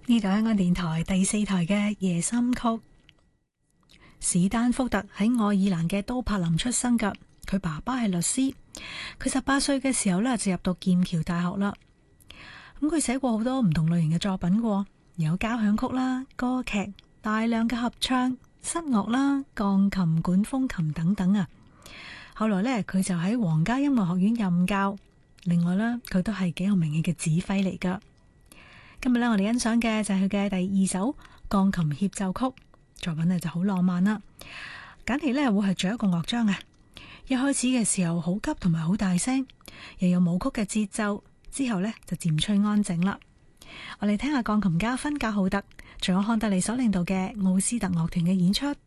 呢度香港電台第4台嘅夜心曲。史丹福特喺愛爾蘭嘅都柏林出生噶，佢爸爸係律師。佢18歲嘅時候呢，就入讀劍橋大學啦。咁佢寫過好多唔同類型嘅作品嘅，有交響曲啦、歌劇、大量嘅合唱、室樂啦、鋼琴、管風琴等等啊。後來呢，佢就喺皇家音樂學院任教。另外呢，佢都係幾有名氣嘅指揮嚟噶。今日呢，我哋欣賞嘅就係佢嘅第2首鋼琴協奏曲，作品呢就好浪漫啦。簡直呢會係做一個樂章啊！一開始嘅時候好急同埋好大聲，又有舞曲嘅節奏，之後呢就漸趨安靜啦。我哋聽下鋼琴家芬格浩特，仲有康德利所領導嘅奧斯特樂團嘅演出。